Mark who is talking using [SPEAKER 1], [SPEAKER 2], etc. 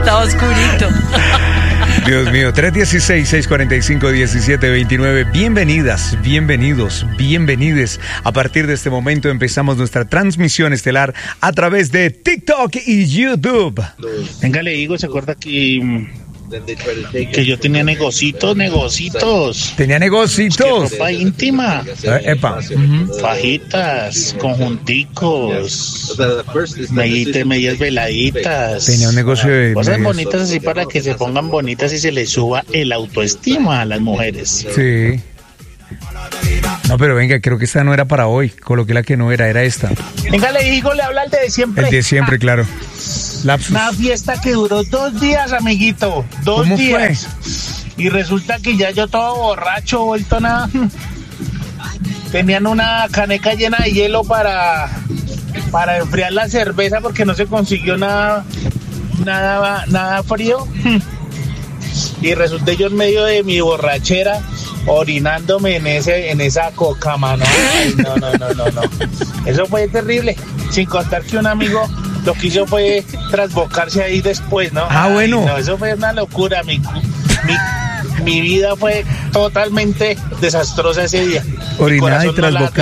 [SPEAKER 1] Está oscurito.
[SPEAKER 2] Dios mío, 316-645-1729. Bienvenidas, bienvenidos, bienvenides. A partir de este momento empezamos nuestra transmisión estelar a través de TikTok y YouTube.
[SPEAKER 3] Venga, le digo, ¿se acuerda que yo tenía negocitos?
[SPEAKER 2] ¿Tenía negocitos?
[SPEAKER 3] Ropa íntima.
[SPEAKER 2] Epa.
[SPEAKER 3] Fajitas, conjunticos, medias veladitas.
[SPEAKER 2] Tenía un negocio de...
[SPEAKER 3] Cosas bonitas así para que se pongan bonitas y se les suba el autoestima a las mujeres.
[SPEAKER 2] Sí. No, pero venga, creo que esta no era para hoy. Coloqué la que no era esta.
[SPEAKER 3] Venga, le digo, le habla el de siempre.
[SPEAKER 2] El de siempre, claro. Lapsus.
[SPEAKER 3] Una fiesta que duró 2 días, amiguito. 2 días. Y resulta que ya yo todo borracho, vuelto nada. Tenían una caneca llena de hielo para enfriar la cerveza porque no se consiguió nada frío. Y resulté yo en medio de mi borrachera orinándome en esa coca, mano. Ay, no. Eso fue terrible. Sin contar que un amigo lo que hizo fue trasbocarse ahí después, ¿no?
[SPEAKER 2] Bueno.
[SPEAKER 3] No, eso fue una locura. Mi vida fue totalmente desastrosa ese día.
[SPEAKER 2] Orinar y trasbocar.